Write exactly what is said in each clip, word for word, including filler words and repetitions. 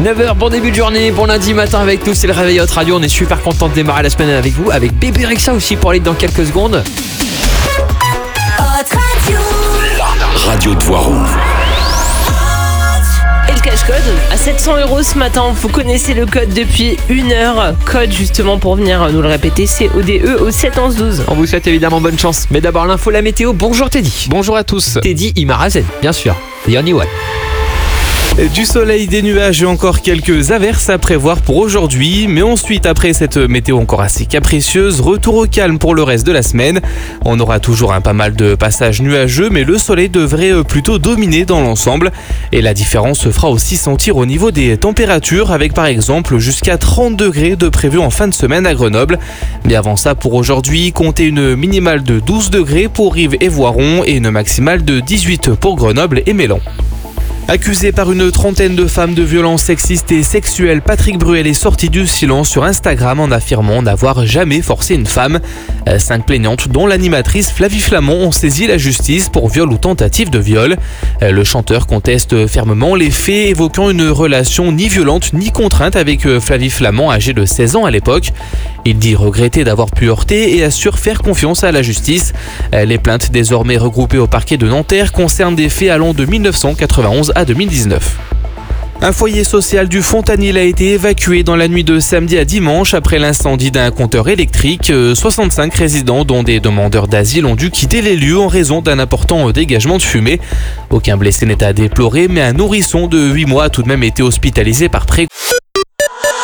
neuf heures, bon début de journée, bon lundi matin avec nous, c'est le réveil Hot Radio. On est super content de démarrer la semaine avec vous, avec Bébé Rexha aussi pour aller dans quelques secondes. Hot Radio. La radio de Voiron. Et le cache-code à sept cents euros ce matin. Vous connaissez le code depuis une heure. Code justement pour venir nous le répéter, c'est O D E au sept onze douze. On vous souhaite évidemment bonne chance. Mais d'abord l'info, la météo. Bonjour Teddy. Bonjour à tous. Teddy Imarazen, bien sûr. The only one. Du soleil, des nuages et encore quelques averses à prévoir pour aujourd'hui. Mais ensuite, après cette météo encore assez capricieuse, retour au calme pour le reste de la semaine. On aura toujours un pas mal de passages nuageux, mais le soleil devrait plutôt dominer dans l'ensemble. Et la différence se fera aussi sentir au niveau des températures, avec par exemple jusqu'à trente degrés de prévu en fin de semaine à Grenoble. Mais avant ça, pour aujourd'hui, comptez une minimale de douze degrés pour Rives et Voiron et une maximale de dix-huit pour Grenoble et Mélan. Accusé par une trentaine de femmes de violences sexistes et sexuelles, Patrick Bruel est sorti du silence sur Instagram en affirmant n'avoir jamais forcé une femme. Cinq plaignantes, dont l'animatrice Flavie Flamand, ont saisi la justice pour viol ou tentative de viol. Le chanteur conteste fermement les faits, évoquant une relation ni violente ni contrainte avec Flavie Flamand, âgée de seize ans à l'époque. Il dit regretter d'avoir pu heurter et assure faire confiance à la justice. Les plaintes désormais regroupées au parquet de Nanterre concernent des faits allant de mille neuf cent quatre-vingt-onze à deux mille dix-neuf. Un foyer social du Fontanil a été évacué dans la nuit de samedi à dimanche après l'incendie d'un compteur électrique. soixante-cinq résidents, dont des demandeurs d'asile, ont dû quitter les lieux en raison d'un important dégagement de fumée. Aucun blessé n'est à déplorer, mais un nourrisson de huit mois a tout de même été hospitalisé par pré.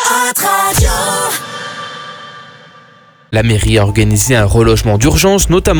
La mairie a organisé un relogement d'urgence, notamment